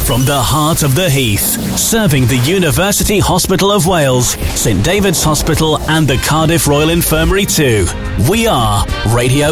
From the heart of the Heath, serving the University Hospital of Wales, St David's Hospital and the Cardiff Royal Infirmary too. We are Radio